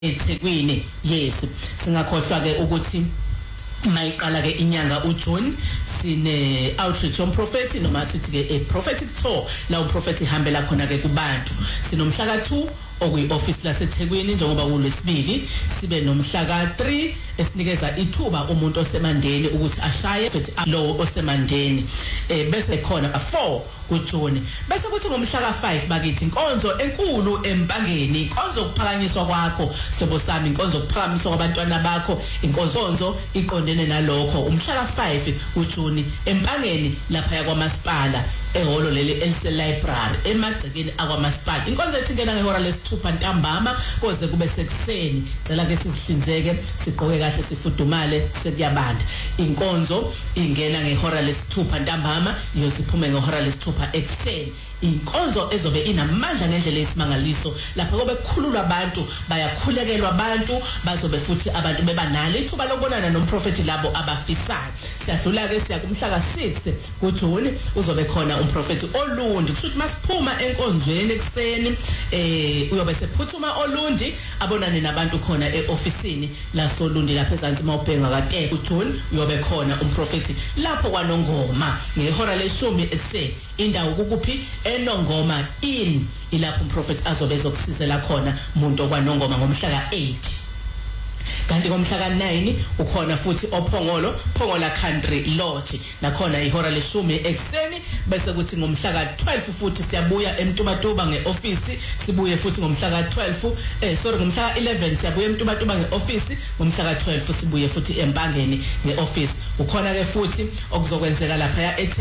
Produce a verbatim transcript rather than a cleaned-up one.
eThekwini. Yes, singakhohlwa ke ukuthi mayiqala ke inyanga uJune sine outreach on prophet noma sithi ke a prophetic tour la uProphet ihambela khona ke kubantu. Sinomhla ka two okuyi office laseThekwini njengoba kulwesibili, sibe nomhla ka three esinikeza ithuba umuntu osemandeni ukuthi ashaye futhi lo osemandeni. Eh bese khona four kuJune. Bese kuthi ngomhla ka five bakithi inkonzo enkulu empangeni, inkonzo ukuphakanyiswa kwakho sobo sami, inkonzo ukuphakamiswa kwabantwana bakho, inkonzonzo iqondene nalokho. Umhla ka five kuJune empangeni lapha yakwaMasipala ehholo leli Else Library emagcekeni akwaMasipala. Inkonzo ethi ngena ngehora lesithupha ntambama koze kube sekuseni. Cela ke sizihlinzeke, sigqoke kahle, sifudumale, sekuyabanda. Inkonzo ingena ngehora lesithupha ntambama, yosiphume ngehora lesithupha ekseni. Inkonzo ezobe inamandla ngendlela esimangaliso lapha kobe kukhululwa abantu, bayakhulekelwa abantu, bazobe futhi abantu bebanalo ithuba lokubonana nomprofeti labo abafisayo. Siyadlula ke siya kumhla ka six kuJune uzobe khona umprofeti Olundi. Kusho ukuthi masiphuma enkonzweni ekseni eh uyobe sephuthuma Olundi abonane nabantu khona eofisini la Solundi lapha eZansi mawubhenga ka ten kuJune uyobe khona umprofeti lapho kwaNongoma ngehora leshumi ekseni. Indawo ukuphi eNongoma in ilapho umprofeti azobe ezokusizela khona umuntu okwaNongoma ngomhla ka eight. Kanti ngomhla ka nine ukhona futhi oPhongolo, Phongola Country Lodge nakhona ihora leshumi ekseni. Bese kuthi ngomhla ka twelve futhi siyabuya eMtubatuba ngeoffice, sibuye futhi ngomhla ka twelve eh sorry ngomhla ka eleven siyabuya eMtubatuba ngeoffice, ngomhla ka twelve sibuye futhi empangeni ngeoffice. Ukhona ke futhi okuzokwenzeka lapha ya